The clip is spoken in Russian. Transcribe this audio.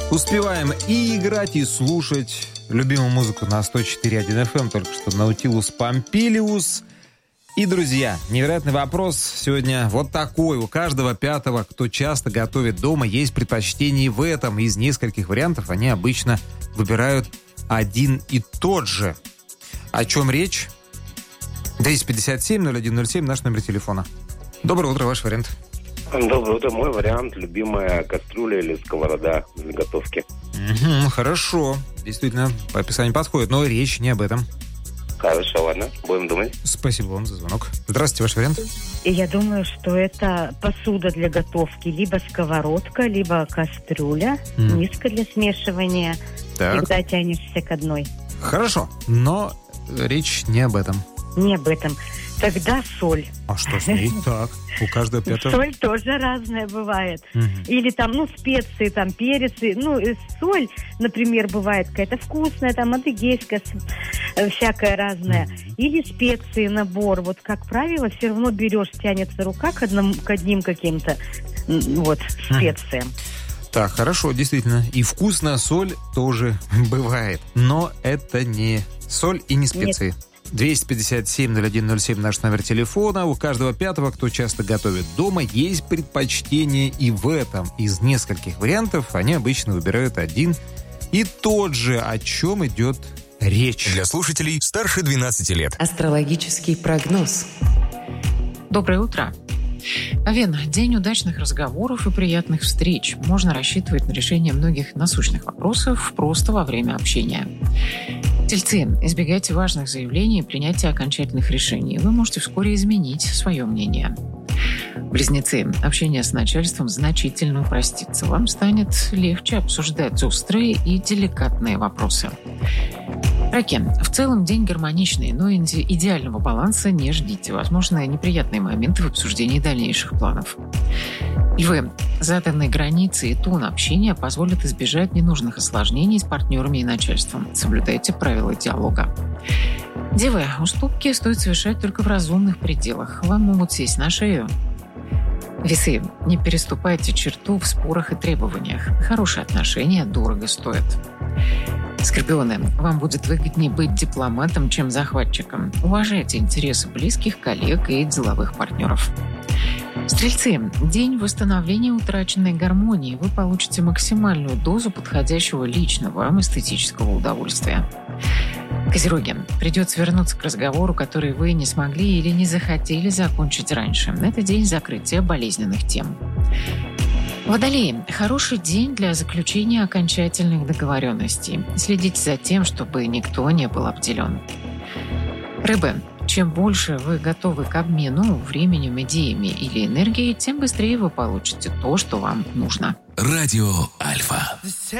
Успеваем и играть, и слушать любимую музыку на 104.1 FM. Только что Наутилус Помпилиус. И, друзья, невероятный вопрос сегодня вот такой. У каждого пятого, кто часто готовит дома, есть предпочтение в этом. Из нескольких вариантов они обычно выбирают один и тот же. О чем речь? 257-0107, наш номер телефона. Доброе утро, ваш вариант. Доброе утро. Мой вариант — любимая кастрюля или сковорода для готовки. Хорошо. Действительно, по описанию подходит, но речь не об этом. Хорошо, ладно. Будем думать. Спасибо вам за звонок. Здравствуйте, ваш вариант. Я думаю, что это посуда для готовки. Либо сковородка, либо кастрюля. Миска для смешивания. Так. Всегда тянешься к одной. Хорошо, но речь не об этом. Не об этом. Тогда соль. А что с ней? Так, у каждого пятого. Соль тоже разная бывает. Или там, специи, там, перец. Соль, например, бывает какая-то вкусная, там, адыгейская, всякая разная. Или специи, набор. Вот, как правило, все равно берешь, тянется рука к одним каким-то, специям. Так, хорошо, действительно. И вкусная соль тоже бывает. Но это не соль и не специи. Нет. 257-0107 наш номер телефона. У каждого пятого, кто часто готовит дома, есть предпочтение и в этом. Из нескольких вариантов они обычно выбирают один и тот же, о чем идет речь. Для слушателей старше 12 лет. Астрологический прогноз. Доброе утро. Овен, день удачных разговоров и приятных встреч. Можно рассчитывать на решение многих насущных вопросов просто во время общения. Тельцы, избегайте важных заявлений и принятия окончательных решений. Вы можете вскоре изменить свое мнение. Близнецы, общение с начальством значительно упростится. Вам станет легче обсуждать острые и деликатные вопросы. Раки, в целом день гармоничный, но идеального баланса не ждите. Возможно, неприятные моменты в обсуждении дальнейших планов. Львы, заданные границы и тон общения позволят избежать ненужных осложнений с партнерами и начальством. Соблюдайте правила диалога. Девы, уступки стоит совершать только в разумных пределах. Вам могут сесть на шею. Весы, не переступайте черту в спорах и требованиях. Хорошие отношения дорого стоят. Скорпионы, вам будет выгоднее быть дипломатом, чем захватчиком. Уважайте интересы близких, коллег и деловых партнеров. Стрельцы, день восстановления утраченной гармонии. Вы получите максимальную дозу подходящего личного вам эстетического удовольствия. Козероги, придется вернуться к разговору, который вы не смогли или не захотели закончить раньше. Это день закрытия болезненных тем. Водолеи, хороший день для заключения окончательных договоренностей. Следите за тем, чтобы никто не был обделен. Рыбы, чем больше вы готовы к обмену временем, идеями или энергией, тем быстрее вы получите то, что вам нужно. Радио Альфа.